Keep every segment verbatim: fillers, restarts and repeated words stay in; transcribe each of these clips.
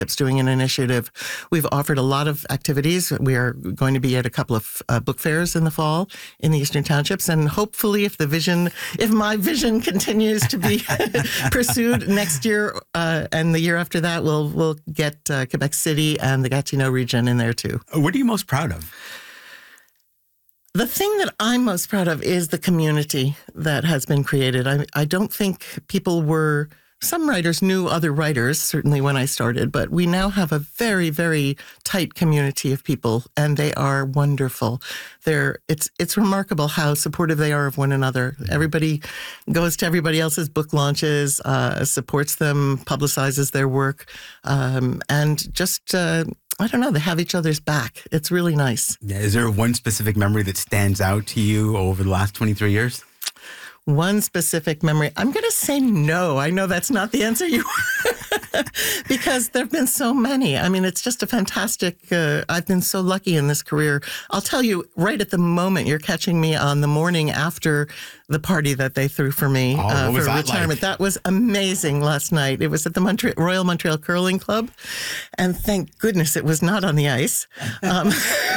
doing an initiative. We've offered a lot of activities. We are going to be at a couple of uh, book fairs in the fall in the Eastern Townships. And hopefully if the vision, if my vision continues to be pursued next year uh, and the year after that, we'll, we'll get uh, Quebec City and the Gatineau region in there too. What are you most proud of? The thing that I'm most proud of is the community that has been created. I, I don't think people were... Some writers knew other writers, certainly when I started, but we now have a very, very tight community of people, and they are wonderful. They're, it's it's remarkable how supportive they are of one another. Everybody goes to everybody else's book launches, uh, supports them, publicizes their work, um, and just... Uh, I don't know, they have each other's back. It's really nice. Yeah, is there one specific memory that stands out to you over the last twenty-three years? One specific memory. I'm going to say no. I know that's not the answer you because there have been so many. I mean, it's just a fantastic, uh, I've been so lucky in this career. I'll tell you, right at the moment, you're catching me on the morning after the party that they threw for me oh, uh, what was for that retirement. Like? That was amazing last night. It was at the Montreal, Royal Montreal Curling Club. And thank goodness it was not on the ice. Um,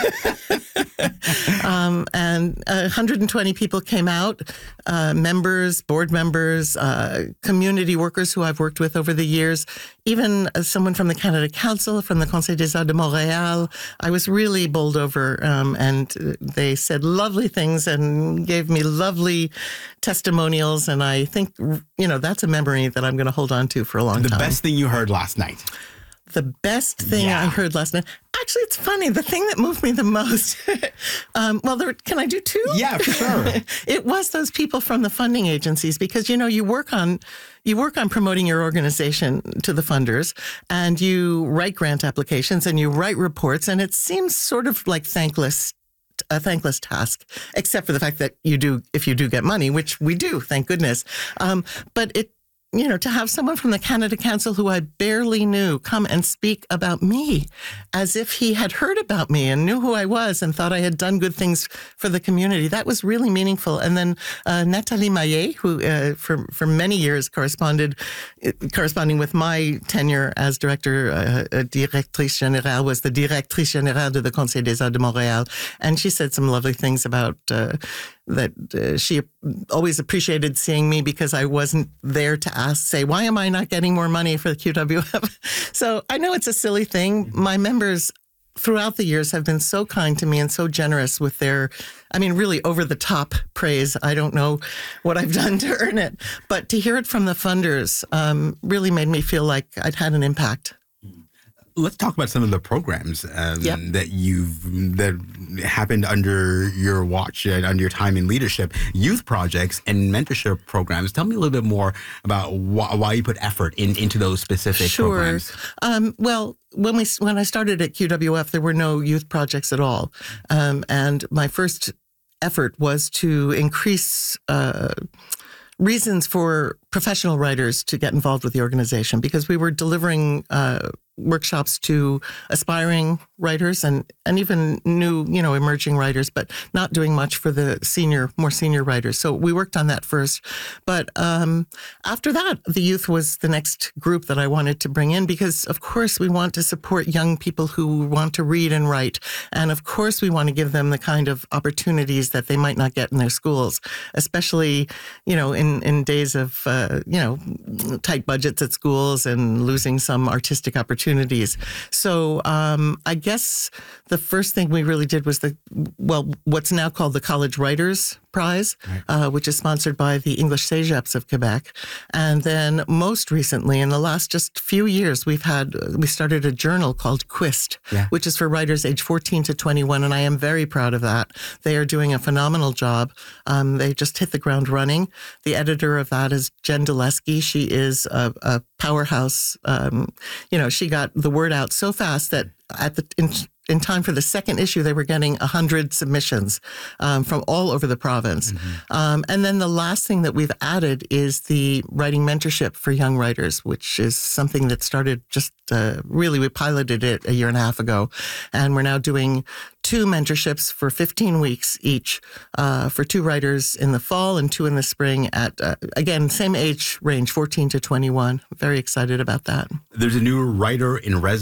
um, and uh, one hundred twenty people came out, uh, members, board members, uh, community workers who I've worked with over the years, even uh, someone from the Canada Council, from the Conseil des Arts de Montréal. I was really bowled over, um, and they said lovely things and gave me lovely testimonials. And I think, you know, that's a memory that I'm going to hold on to for a long the time. The best thing you heard last night? The best thing yeah. I heard last night. Actually, it's funny. The thing that moved me the most, um, well, there, can I do two? Yeah, for sure. It was those people from the funding agencies, because, you know, you work on you work on promoting your organization to the funders, and you write grant applications and you write reports, and it seems sort of like thankless a thankless task, except for the fact that you do, if you do get money, which we do, thank goodness. Um, but it, you know, to have someone from the Canada Council who I barely knew come and speak about me as if he had heard about me and knew who I was and thought I had done good things for the community, that was really meaningful. And then uh, Nathalie Maillet, who uh, for for many years corresponded, uh, corresponding with my tenure as director, uh, uh, directrice générale, was the directrice générale de the Conseil des Arts de Montréal. And she said some lovely things about uh, that uh, she always appreciated seeing me because I wasn't there to ask, say, why am I not getting more money for the Q W F? So I know it's a silly thing. My members throughout the years have been so kind to me and so generous with their, I mean, really over the top praise. I don't know what I've done to earn it, but to hear it from the funders um, really made me feel like I'd had an impact. Let's talk about some of the programs um, yep. that you've that happened under your watch and under your time in leadership. Youth projects and mentorship programs. Tell me a little bit more about wh- why you put effort in, into those specific sure. programs. Um, well, when we when I started at Q W F, there were no youth projects at all, um, and my first effort was to increase Uh, reasons for professional writers to get involved with the organization, because we were delivering uh, workshops to aspiring writers and, and even new, you know, emerging writers, but not doing much for the senior, more senior writers. So we worked on that first. But um, after that, the youth was the next group that I wanted to bring in, because, of course, we want to support young people who want to read and write. And, of course, we want to give them the kind of opportunities that they might not get in their schools, especially, you know, in, in days of, uh, you know, tight budgets at schools and losing some artistic opportunities. So um, I guess the first thing we really did was the, well, what's now called the College Writers Prize, right. uh, which is sponsored by the English Cégeps of Quebec. And then most recently, in the last just few years, we've had, we started a journal called Quist, yeah. which is for writers age fourteen to twenty-one. And I am very proud of that. They are doing a phenomenal job. Um, they just hit the ground running. The editor of that is Jen Dulesky. She is a, a powerhouse. Um, you know, she got the word out so fast that at the in, in time for the second issue, they were getting one hundred submissions um, from all over the province. Mm-hmm. Um, and then the last thing that we've added is the writing mentorship for young writers, which is something that started just uh, really, we piloted it a year and a half ago. And we're now doing two mentorships for fifteen weeks each uh, for two writers in the fall and two in the spring at, uh, again, same age range, fourteen to twenty-one. Very excited about that. There's a new writer in residence